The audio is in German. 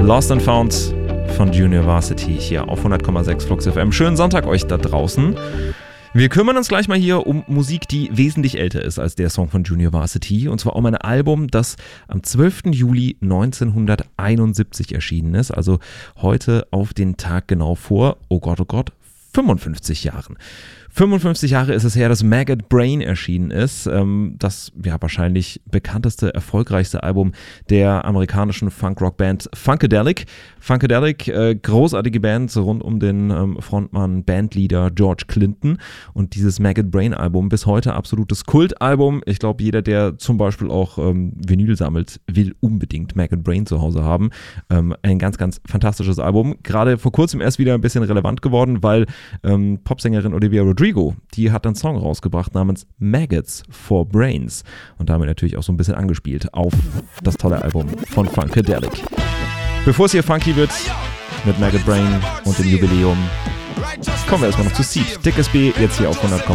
Lost and Found von Junior Varsity hier auf 100,6 Flux FM. Schönen Sonntag euch da draußen. Wir kümmern uns gleich mal hier um Musik, die wesentlich älter ist als der Song von Junior Varsity. Und zwar um ein Album, das am 12. Juli 1971 erschienen ist. Also heute auf den Tag genau vor, oh Gott, 55 Jahren. 55 Jahre ist es her, dass Maggot Brain erschienen ist. Das ja wahrscheinlich bekannteste, erfolgreichste Album der amerikanischen Funk-Rock-Band Funkadelic. Funkadelic, großartige Band rund um den Frontmann, Bandleader George Clinton. Und dieses Maggot Brain Album bis heute absolutes Kultalbum. Ich glaube, jeder, der zum Beispiel auch Vinyl sammelt, will unbedingt Maggot Brain zu Hause haben. Ein ganz, ganz fantastisches Album. Gerade vor kurzem erst wieder ein bisschen relevant geworden, weil Popsängerin Olivia Rodrigo, die hat einen Song rausgebracht namens Maggots for Brains und damit natürlich auch so ein bisschen angespielt auf das tolle Album von Funkadelic. Bevor es hier funky wird mit Maggot Brain und dem Jubiläum, kommen wir erstmal noch zu Seed. Dickes B, jetzt hier auf 100,6